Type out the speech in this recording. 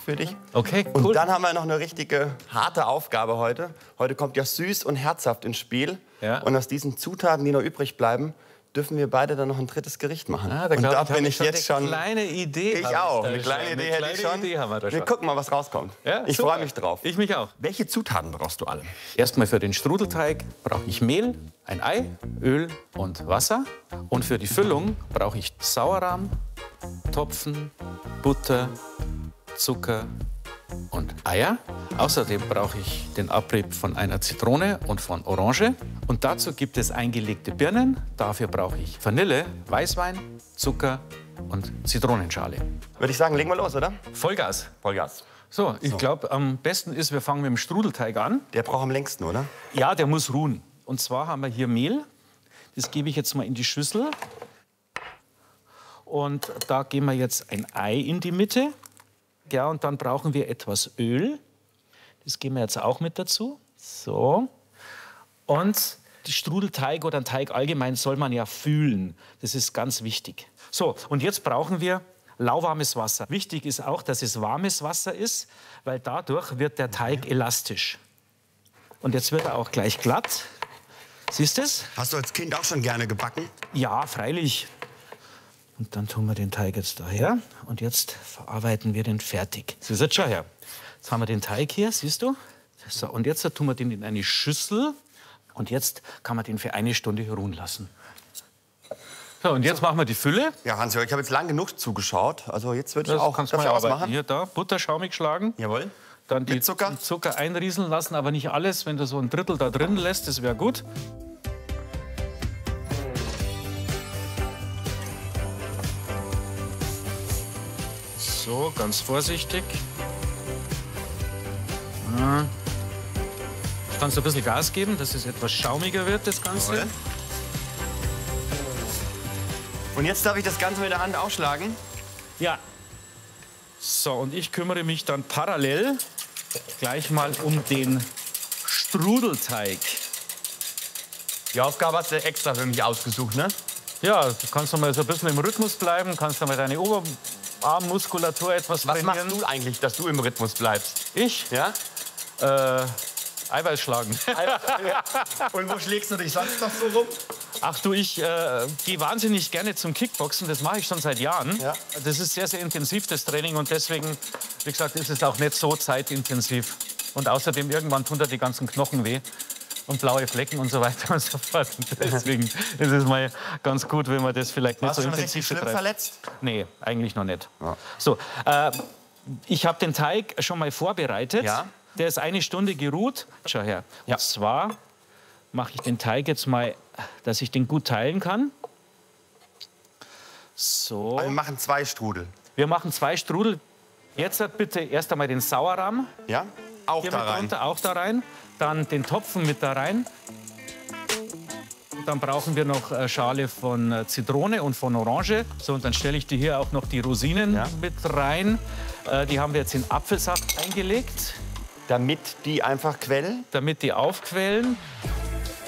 für dich. Okay, Und cool. dann haben wir noch eine richtige harte Aufgabe heute. Heute kommt ja süß und herzhaft ins Spiel. Ja. Und aus diesen Zutaten, die noch übrig bleiben, dürfen wir beide dann noch ein drittes Gericht machen. Ah, und da bin ich jetzt schon... Eine kleine Idee. Ich auch. Eine kleine Idee hätte ich schon. Wir gucken mal, was rauskommt. Ja, ich freue mich drauf. Ich mich auch. Welche Zutaten brauchst du alle? Erstmal für den Strudelteig brauche ich Mehl, ein Ei, Öl und Wasser. Und für die Füllung brauche ich Sauerrahm, Topfen, Butter, Zucker und Eier. Außerdem brauche ich den Abrieb von einer Zitrone und von Orange. Und dazu gibt es eingelegte Birnen. Dafür brauche ich Vanille, Weißwein, Zucker und Zitronenschale. Würde ich sagen, legen wir los, oder? Vollgas. Vollgas. So, ich glaube, am besten ist, wir fangen mit dem Strudelteig an. Der braucht am längsten, oder? Ja, der muss ruhen. Und zwar haben wir hier Mehl. Das gebe ich jetzt mal in die Schüssel. Und da geben wir jetzt ein Ei in die Mitte. Ja, und dann brauchen wir etwas Öl. Das geben wir jetzt auch mit dazu. So. Und die Strudelteig oder einen Teig allgemein soll man ja fühlen. Das ist ganz wichtig. So, und jetzt brauchen wir lauwarmes Wasser. Wichtig ist auch, dass es warmes Wasser ist, weil dadurch wird der Teig elastisch. Und jetzt wird er auch gleich glatt. Siehst du es? Hast du als Kind auch schon gerne gebacken? Ja, freilich. Und dann tun wir den Teig jetzt daher und jetzt verarbeiten wir den fertig. So, jetzt schau her. Jetzt haben wir den Teig hier, siehst du? So, und jetzt tun wir den in eine Schüssel und jetzt kann man den für 1 Stunde ruhen lassen. So, und jetzt machen wir die Fülle. Ja, Hans-Jörg, ich habe jetzt lang genug zugeschaut. Also jetzt würde ich Das auch, kannst darf du ich mal auch was arbeiten. machen? Hier, da, Butter schaumig schlagen. Jawohl. Dann Mit Zucker? den Zucker einrieseln lassen, aber nicht alles. Wenn du so ein Drittel da drin lässt, das wäre gut. So, ganz vorsichtig. Ja. Du kannst ein bisschen Gas geben, dass es etwas schaumiger wird, das Ganze. Jawohl. Und jetzt darf ich das Ganze mit der Hand aufschlagen? Ja. So, und ich kümmere mich dann parallel gleich mal um den Strudelteig. Die Aufgabe hast du extra für mich ausgesucht, ne? Ja, du kannst noch mal so ein bisschen im Rhythmus bleiben, kannst noch mal deine Oberarmmuskulatur etwas Was trainieren. machst du eigentlich, dass du im Rhythmus bleibst? Ich? Ja? Eiweiß schlagen. Und wo schlägst du dich sonst noch so rum? Ach du, ich gehe wahnsinnig gerne zum Kickboxen. Das mache ich schon seit Jahren. Ja. Das ist sehr, sehr intensiv, das Training. Und deswegen, wie gesagt, ist es auch nicht so zeitintensiv. Und außerdem, irgendwann tun da die ganzen Knochen weh. Und blaue Flecken und so weiter und so fort. Und deswegen ist es mal ganz gut, wenn man das vielleicht nicht Warst so du schon intensiv richtig schlimm betreibt. verletzt? Nee, eigentlich noch nicht. Ja. So, ich habe den Teig schon mal vorbereitet. Ja. Der ist 1 Stunde geruht. Schau her. Ja. Und zwar mache ich den Teig jetzt mal, dass ich den gut teilen kann. So. Wir machen 2 Strudel. Wir machen 2 Strudel. Jetzt bitte erst einmal den Sauerrahm Ja? Auch hier da mit rein. runter, auch da rein. Dann den Topfen mit da rein. Dann brauchen wir noch Schale von Zitrone und von Orange. So, und dann stelle ich dir hier auch noch die Rosinen Ja. mit rein. Die haben wir jetzt in Apfelsaft eingelegt, Damit die einfach quellen. damit die aufquellen.